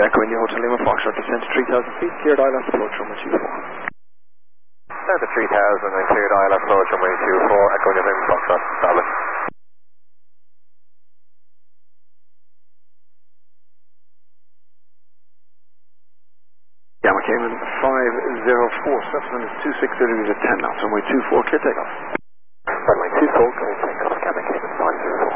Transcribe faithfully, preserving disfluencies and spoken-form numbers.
Echo India Hotel Lima Foxtrot, descend to three thousand feet, cleared I L S approach runway two four. Down to three thousand and cleared I L S approach runway two four, Echo India Lima Foxtrot, establish. Gamma Cayman five zero four, subsequent is two six degrees at ten knots, runway two four, clear takeoff. Runway two four, clear takeoff, Gamma Cayman five zero four.